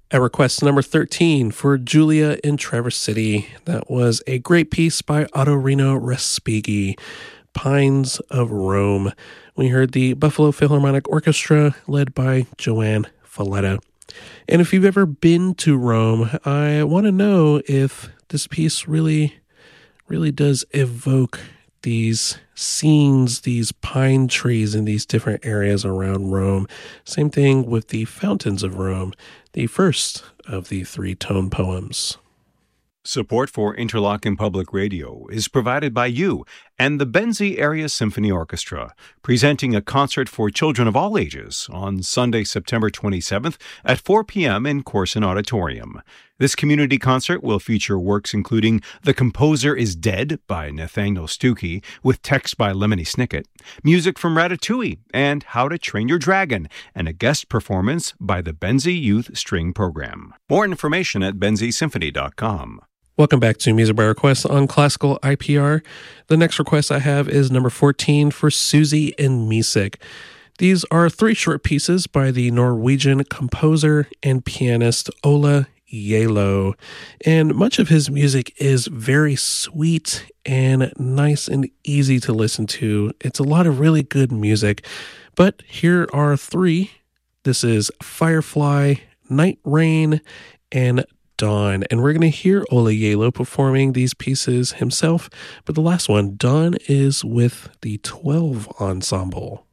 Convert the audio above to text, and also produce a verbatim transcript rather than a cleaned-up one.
At request number thirteen for Julia in Traverse City, that was a great piece by Ottorino Respighi, Pines of Rome. We heard the Buffalo Philharmonic Orchestra led by Joanne Falletta. And if you've ever been to Rome, I want to know if this piece really, really does evoke these scenes, these pine trees in these different areas around Rome. Same thing with the Fountains of Rome, the first of the three tone poems. Support for Interlochen Public Radio is provided by you and the Benzie Area Symphony Orchestra, presenting a concert for children of all ages on Sunday, September twenty-seventh at four p.m. in Corson Auditorium. This community concert will feature works including The Composer is Dead by Nathaniel Stuckey, with text by Lemony Snicket, music from Ratatouille, and How to Train Your Dragon, and a guest performance by the Benzie Youth String Program. More information at benzie symphony dot com. Welcome back to Music by Request on Classical I P R. The next request I have is number fourteen for Susie and Misek. These are three short pieces by the Norwegian composer and pianist Ola Gjeilo, and much of his music is very sweet and nice and easy to listen to. It's a lot of really good music, but here are three. This is Firefly, Night Rain, and Dawn, and we're going to hear Ola Gjeilo performing these pieces himself, but the last one, Dawn, is with the twelve Ensemble.